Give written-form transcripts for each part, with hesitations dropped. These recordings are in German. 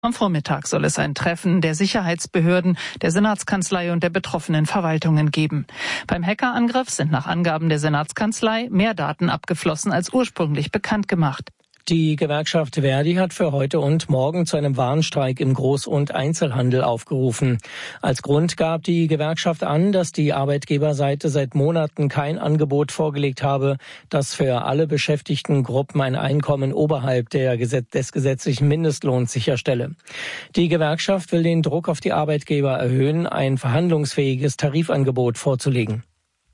Am Vormittag soll es ein Treffen der Sicherheitsbehörden, der Senatskanzlei und der betroffenen Verwaltungen geben. Beim Hackerangriff sind nach Angaben der Senatskanzlei mehr Daten abgeflossen als ursprünglich bekannt gemacht. Die Gewerkschaft ver.di hat für heute und morgen zu einem Warnstreik im Groß- und Einzelhandel aufgerufen. Als Grund gab die Gewerkschaft an, dass die Arbeitgeberseite seit Monaten kein Angebot vorgelegt habe, das für alle beschäftigten Gruppen ein Einkommen oberhalb des gesetzlichen Mindestlohns sicherstelle. Die Gewerkschaft will den Druck auf die Arbeitgeber erhöhen, ein verhandlungsfähiges Tarifangebot vorzulegen.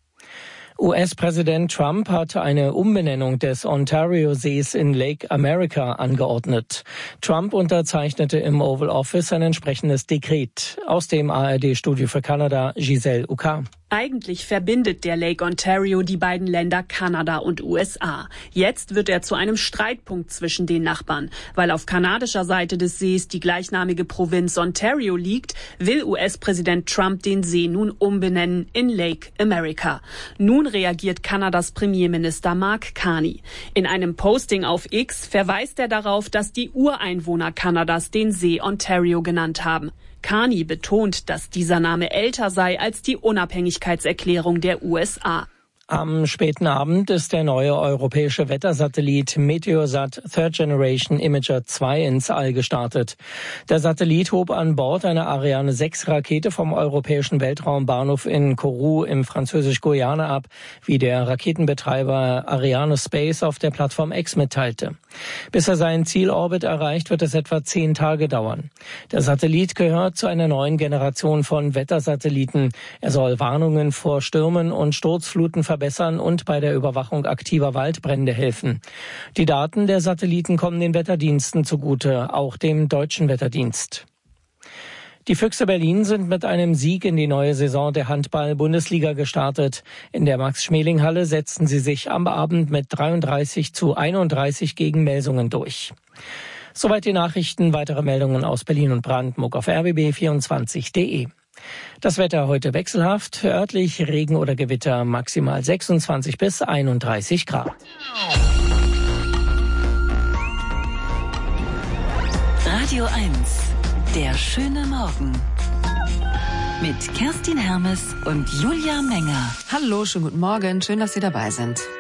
US-Präsident Trump hat eine Umbenennung des Ontario-Sees in Lake America angeordnet. Trump unterzeichnete im Oval Office ein entsprechendes Dekret. Aus dem ARD-Studio für Kanada, Giselle Uka. Eigentlich verbindet der Lake Ontario die beiden Länder Kanada und USA. Jetzt wird er zu einem Streitpunkt zwischen den Nachbarn. Weil auf kanadischer Seite des Sees die gleichnamige Provinz Ontario liegt, will US-Präsident Trump den See nun umbenennen in Lake America. Nun reagiert Kanadas Premierminister Mark Carney. In einem Posting auf X verweist er darauf, dass die Ureinwohner Kanadas den See Ontario genannt haben. Carney betont, dass dieser Name älter sei als die Unabhängigkeitserklärung der USA. Am späten Abend ist der neue europäische Wettersatellit Meteosat Third Generation Imager 2 ins All gestartet. Der Satellit hob an Bord einer Ariane 6 Rakete vom europäischen Weltraumbahnhof in Kourou im französisch-Guyana ab, wie der Raketenbetreiber Ariane Space auf der Plattform X mitteilte. Bis er seinen Zielorbit erreicht, wird es etwa 10 Tage dauern. Der Satellit gehört zu einer neuen Generation von Wettersatelliten. Er soll Warnungen vor Stürmen und Sturzfluten verbessern und bei der Überwachung aktiver Waldbrände helfen. Die Daten der Satelliten kommen den Wetterdiensten zugute, auch dem Deutschen Wetterdienst. Die Füchse Berlin sind mit einem Sieg in die neue Saison der Handball-Bundesliga gestartet. In der Max-Schmeling-Halle setzten sie sich am Abend mit 33:31 gegen Melsungen durch. Soweit die Nachrichten. Weitere Meldungen aus Berlin und Brandenburg auf rbb24.de. Das Wetter heute wechselhaft, örtlich Regen oder Gewitter, maximal 26 bis 31 Grad. Radio 1, der schöne Morgen. Mit Kerstin Hermes und Julia Menger. Hallo, schönen guten Morgen, schön, dass Sie dabei sind.